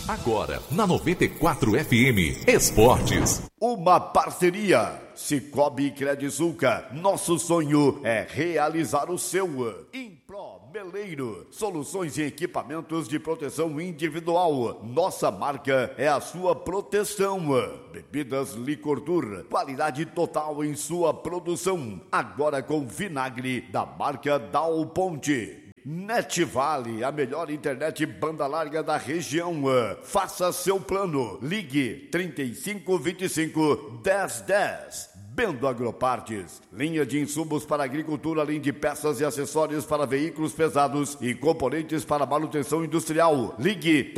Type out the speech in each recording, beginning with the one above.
Agora, na 94 FM, Esportes. Uma parceria. Cicobi Credisulca. Nosso sonho é realizar o seu. Impro Meleiro. Soluções e equipamentos de proteção individual. Nossa marca é a sua proteção. Bebidas Licor Tour. Qualidade total em sua produção. Agora com vinagre da marca Dal Ponte. NetVale, a melhor internet banda larga da região. Faça seu plano. Ligue 3525-1010. Bendo Agropartes, linha de insumos para agricultura, além de peças e acessórios para veículos pesados e componentes para manutenção industrial. Ligue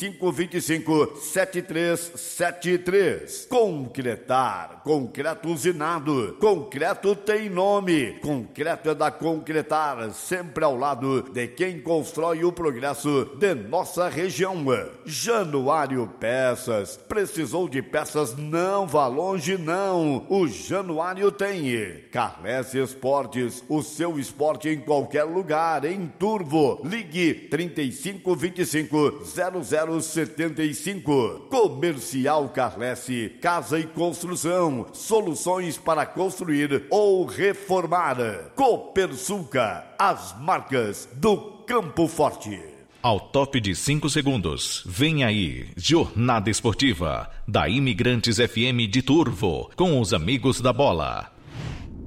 3525-7373. Concretar, concreto usinado. Concreto tem nome. Concreto é da Concretar, sempre ao lado de quem constrói o progresso de nossa região. Januário Peças. Precisou de peças? Não vá longe, não. O Januário tem. Carles Esportes, o seu esporte em qualquer lugar, em Turvo. Ligue 3525-0075. Comercial Carles, casa e construção, soluções para construir ou reformar. Copersuca, as marcas do Campo Forte. Ao top de 5 segundos, vem aí, Jornada Esportiva, da Imigrantes FM de Turvo, com os amigos da bola.